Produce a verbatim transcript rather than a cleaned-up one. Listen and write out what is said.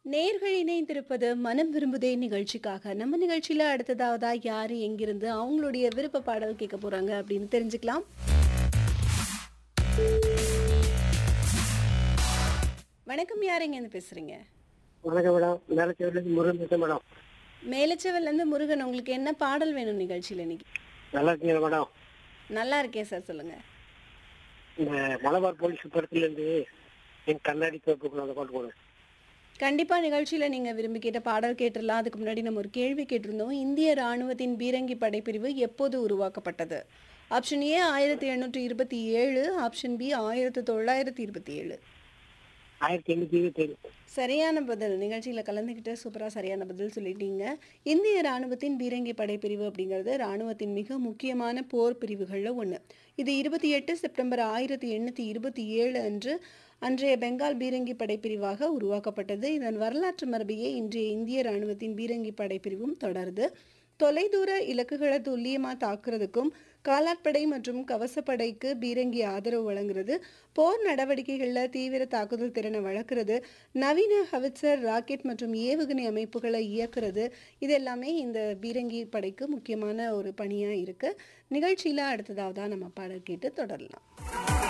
நேர்கள் இணைந்திருப்பது மனம் விரும்புதே நிகழ்ச்சிக்காக. நம்ம நிகழ்ச்சியில அடுத்ததாவதா யாரு எங்கிருந்து அவங்களுடைய விருப்ப பாடல் கேட்க போறாங்க அப்படின்னு தெரிஞ்சுக்கலாம். வணக்கம், யார் எங்கேருந்து பேசுறீங்க? வணக்கம் மேடம். மேலச்சேரியிலேருந்து முருகன் பேசுறேன் மேடம். மேலச்செவல்ல இருந்து முருகன், உங்களுக்கு என்ன பாடல் வேணும் நிகழ்ச்சியில இன்னைக்கு? நல்லா இருக்கீங்களா மேடம்? நல்லா இருக்கேன் சார், சொல்லுங்க. இந்த மலபார் போலீஸ் படத்துலேருந்து என் கண்ணாடி தோப்பு அந்த பாட்டு போடுங்க. கண்டிப்பா நிகழ்ச்சியில நீங்க விரும்பி கேட்ட பாடல் கேட்டுடலாம். அதுக்கு முன்னாடி நம்ம ஒரு கேள்வி கேட்டிருந்தோம். இந்திய ராணுவத்தின் பீரங்கி படைப்பிரிவு எப்போது உருவாக்கப்பட்டது? ஆப்ஷன் ஏ ஆயிரத்தி எண்ணூற்றி இருபத்தி ஏழு, ஆப்ஷன் பி ஆயிரத்தி தொள்ளாயிரத்தி இருபத்தி ஏழு. ஆயிரத்தி எண்ணூற்றி இருபத்தி ஏழு. சரியான பதில். நிகழ்ச்சியில கலந்துக்கிட்டு சூப்பரா சரியான பதில் சொல்லிட்டீங்க. இந்திய ராணுவத்தின் பீரங்கி படைப்பிரிவு அப்படிங்கிறது ராணுவத்தின் மிக முக்கியமான போர் பிரிவுகள்ல ஒண்ணு. இது இருபத்தி எட்டு செப்டம்பர் ஆயிரத்தி எண்ணூற்றி இருபத்தி ஏழு அன்று அன்றைய பெங்கால் பீரங்கி படைப்பிரிவாக உருவாக்கப்பட்டது. இதன் வரலாற்று மரபையே இன்றைய இந்திய ராணுவத்தின் பீரங்கி படைப்பிரிவும் தொடருது. தொலைதூர இலக்குகளை துல்லியமாக தாக்குறதுக்கும் காலாட்படை மற்றும் கவசப்படைக்கு பீரங்கி ஆதரவு வழங்குறது, போர் நடவடிக்கைகளில் தீவிர தாக்குதல் திறனை வளர்க்குறது, நவீன ஹவிட்சர் ராக்கெட் மற்றும் ஏவுகணை அமைப்புகளை இயக்குறது, இது எல்லாமே இந்த பீரங்கி படைக்கு முக்கியமான ஒரு பணியாக இருக்குது. நிகழ்ச்சியில் அடுத்ததாவது நம்ம பாடல் கேட்டு தொடரலாம்.